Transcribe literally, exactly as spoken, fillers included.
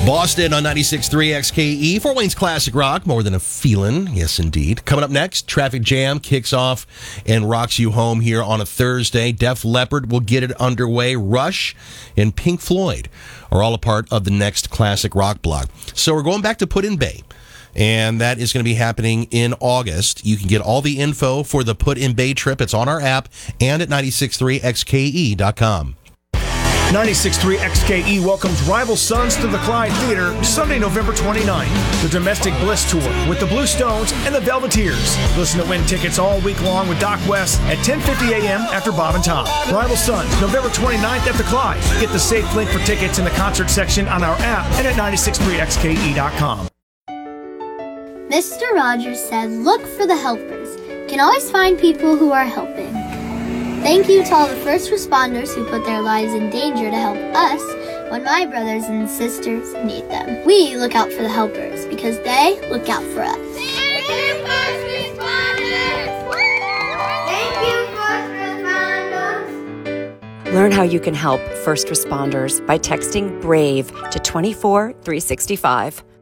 Boston on ninety-six point three X K E. Fort Wayne's Classic Rock, more than a feeling. Yes, indeed. Coming up next, Traffic Jam kicks off and rocks you home here on a Thursday. Def Leppard will get it underway. Rush and Pink Floyd are all a part of the next Classic Rock block. So we're going back to Put in Bay, and that is going to be happening in August. You can get all the info for the Put in Bay trip. It's on our app and at ninety-six point three X K E dot com. ninety-six point three X K E welcomes Rival Sons to the Clyde Theater Sunday, November twenty-ninth. The Domestic Bliss Tour with the Blue Stones and the Velveteers. Listen to win tickets all week long with Doc West at ten fifty a.m. after Bob and Tom. Rival Sons, November twenty-ninth at the Clyde. Get the safe link for tickets in the concert section on our app and at ninety-six point three X K E dot com. Mister Rogers said, look for the helpers. You can always find people who are helping. Thank you to all the first responders who put their lives in danger to help us when my brothers and sisters need them. We look out for the helpers because they look out for us. Thank you, first responders! Thank you, first responders! Learn how you can help first responders by texting BRAVE to two four three six five.